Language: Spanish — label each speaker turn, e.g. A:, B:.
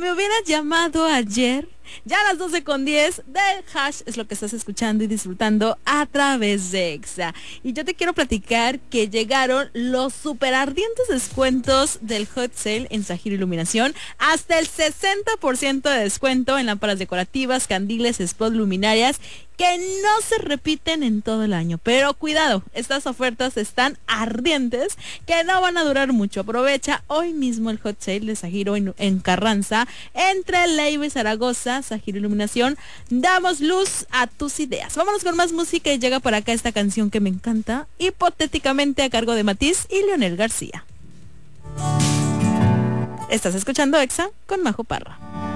A: me hubieras llamado ayer. Ya a las 12:10 del Hash es lo que estás escuchando y disfrutando a través de Exa. Y yo te quiero platicar que llegaron los super ardientes descuentos del Hot Sale en Zahiro Iluminación. Hasta el 60% de descuento en lámparas decorativas, candiles, spot, luminarias que no se repiten en todo el año. Pero cuidado, estas ofertas están ardientes que no van a durar mucho. Aprovecha hoy mismo el Hot Sale de Zahiro en Carranza, entre Leiva y Zaragoza. Zahiro Iluminación, damos luz a tus ideas. Vámonos con más música y llega para acá esta canción que me encanta, hipotéticamente a cargo de Matiz y Leonel García. Estás escuchando Exa con Majo Parra.